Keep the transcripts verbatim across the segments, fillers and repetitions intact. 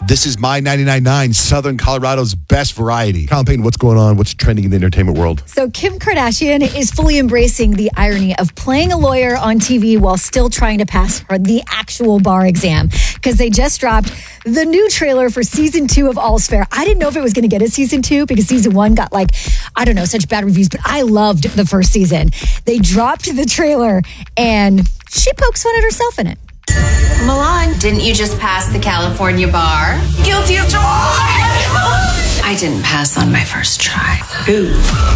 This is My ninety-nine point nine, Southern Colorado's best variety. Colin Payton, what's going on? What's trending in the entertainment world? So Kim Kardashian is fully embracing the irony of playing a lawyer on T V while still trying to pass her the actual bar exam, because they just dropped the new trailer for season two of All's Fair. I didn't know if it was going to get a season two because season one got like, I don't know, such bad reviews, but I loved the first season. They dropped the trailer and she pokes fun at herself in it. Milan, didn't you just pass the California bar? Guilty of joy! I didn't pass on my first try. Ooh.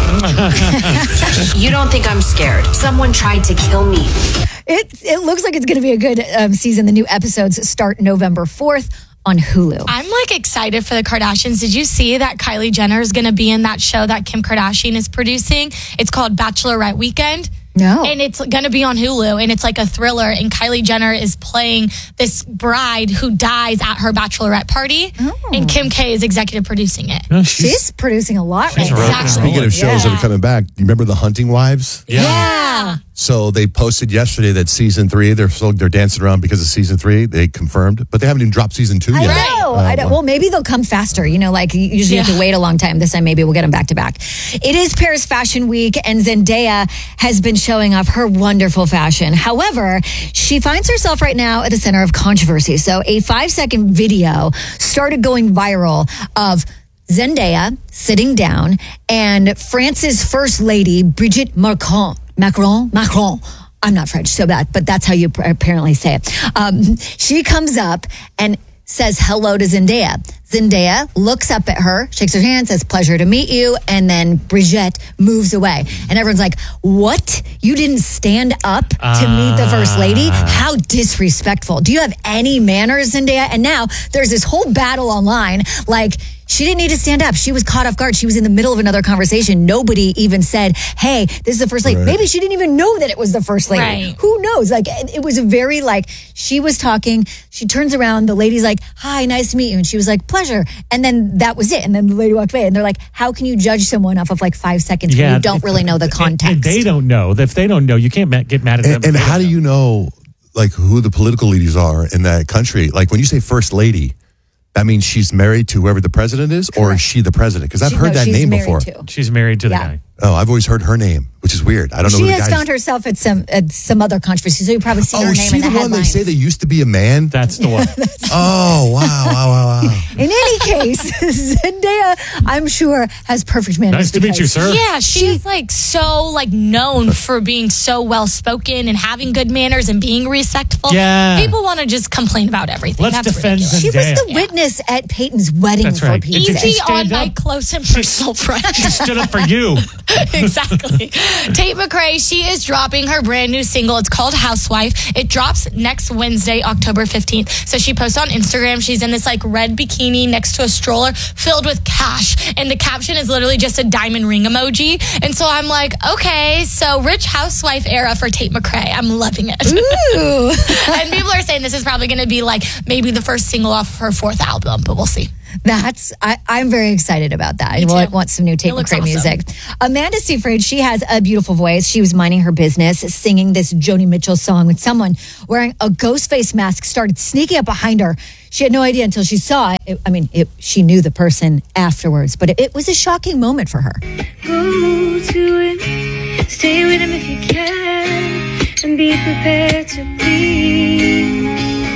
You don't think I'm scared? Someone tried to kill me. It it looks like it's going to be a good um, season. The new episodes start November fourth on Hulu. I'm like excited for the Kardashians. Did you see that Kylie Jenner is going to be in that show that Kim Kardashian is producing? It's called Bachelorette Weekend. No. And it's going to be on Hulu, and it's like a thriller, and Kylie Jenner is playing this bride who dies at her bachelorette party, oh. and Kim K is executive producing it. No, she's, she's producing a lot right now. Exactly. Speaking of shows yeah. that are coming back, you remember The Hunting Wives? Yeah. yeah. So they posted yesterday that season three, they're still, they're dancing around because of season three. They confirmed, but they haven't even dropped season two I yet. Know, uh, I know. Well, maybe they'll come faster. You know, like you usually yeah. have to wait a long time. This time, maybe we'll get them back to back. It is Paris Fashion Week, and Zendaya has been showing off her wonderful fashion. However, she finds herself right now at the center of controversy. So a five second video started going viral of Zendaya sitting down and France's first lady, Brigitte Macron, Macron, Macron. I'm not French, so bad, but that's how you apparently say it. Um, she comes up and says hello to Zendaya. Zendaya looks up at her, shakes her hand, says, pleasure to meet you, and then Brigitte moves away. And everyone's like, what? You didn't stand up to uh, meet the first lady? How disrespectful. Do you have any manners, Zendaya? And now there's this whole battle online, like, she didn't need to stand up. She was caught off guard. She was in the middle of another conversation. Nobody even said, hey, this is the first lady. Right. Maybe she didn't even know that it was the first lady. Right. Who knows? Like, it was a very, like, she was talking. She turns around. The lady's like, hi, nice to meet you. And she was like, pleasure. And then that was it. And then the lady walked away. And they're like, how can you judge someone off of like five seconds yeah, when you don't if, really know the context? If they don't know. If they don't know, you can't get mad at them. And, and how do you know, like, who the political leaders are in that country? Like, when you say first lady, that means she's married to whoever the president is, or is she the president? Because I've she, heard no, that name before. To. She's married to the yeah. guy. Oh, I've always heard her name, which is weird. I don't know she who the has guy found herself at some at some other controversy, so you've probably seen oh, her name is she in the, the one headlines. they say they used to be a man? That's the one. Oh, wow, wow, wow, wow. In any case, Zendaya, I'm sure, has perfect manners. Nice to meet you, sir. Yeah, she's like so like known for being so well spoken and having good manners and being respectful. Yeah. People want to just complain about everything. Let's That's defend ridiculous. Zendaya. She was the yeah. witness at Peyton's wedding That's for right. Pete's Easy sake. on up. my close and personal friend. She stood up for you. Exactly. Tate McRae, she is dropping her brand new single. It's called Housewife. It drops next Wednesday, October fifteenth. So she posts on Instagram. She's in this like red bikini next to a stroller filled with cash. And the caption is literally just a diamond ring emoji. And so I'm like, okay, so rich housewife era for Tate McRae. I'm loving it. Ooh. And people are saying this is probably going to be like maybe the first single off of her fourth album, but we'll see. That's I, I'm very excited about that. Me I too. want some new Tate McRae awesome. music. Amanda Seyfried, she has a beautiful voice. She was minding her business, singing this Joni Mitchell song with someone wearing a ghost face mask started sneaking up behind her. She had no idea until she saw it. it I mean, it, she knew the person afterwards, but it, it was a shocking moment for her. Go to him, stay with him if you can, and be prepared to bleed.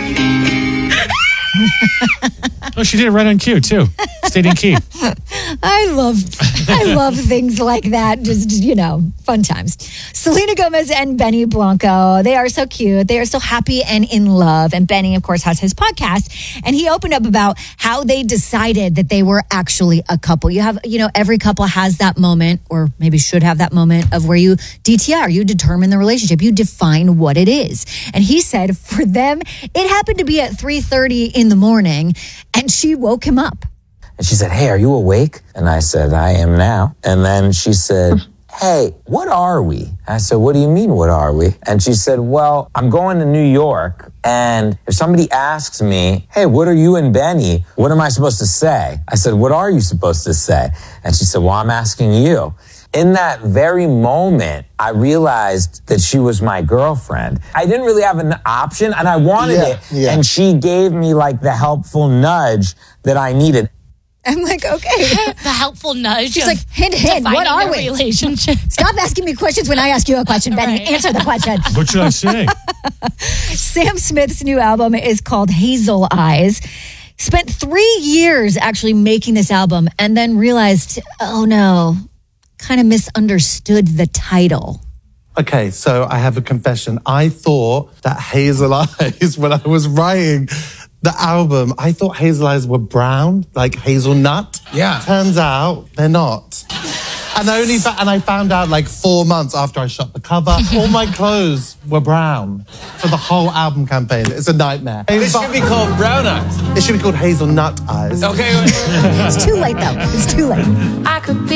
Oh, she did it right on cue, too. Stayed in key. I love I love things like that. Just, you know, fun times. Selena Gomez and Benny Blanco, they are so cute. They are so happy and in love. And Benny, of course, has his podcast. And he opened up about how they decided that they were actually a couple. You have, you know, every couple has that moment, or maybe should have that moment of where you D T R, you determine the relationship. You define what it is. And he said for them, it happened to be at three thirty in the morning. And she woke him up. And she said, hey, are you awake? And I said, I am now. And then she said, hey, what are we? I said, what do you mean, what are we? And she said, well, I'm going to New York. And if somebody asks me, hey, what are you and Benny? What am I supposed to say? I said, what are you supposed to say? And she said, well, I'm asking you. in that very moment, I realized that she was my girlfriend. I didn't really have an option, and I wanted Yeah, it. yeah. And she gave me like the helpful nudge that I needed. I'm like, okay. The helpful nudge. She's of like, hint, hint, what defining are a we? Relationship. Stop asking me questions when I ask you a question, Benny. Right. Answer the question. What should I say? Sam Smith's new album is called Hazel Eyes. Spent three years actually making this album and then realized, oh no, kind of misunderstood the title. Okay, so I have a confession. I thought that Hazel Eyes, when I was writing the album, I thought Hazel Eyes were brown, like hazelnut. Yeah. Turns out they're not. And I only fa- and I found out like four months after I shot the cover, all my clothes were brown for the whole album campaign. It's a nightmare. This should be called Brown Eyes. It should be called Hazelnut Eyes. Okay. It's too late though. It's too late. I could be